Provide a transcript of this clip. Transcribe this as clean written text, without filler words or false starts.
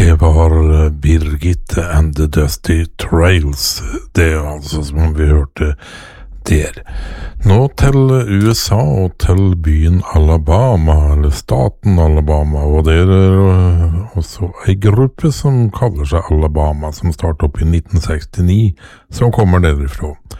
Det var Birgit and the Dusty Trails, det altså som vi hørte der. Nå til USA og til byen Alabama, eller staten Alabama, og det også en gruppe som kaller seg Alabama, som startet opp i 1969, som kommer derifra.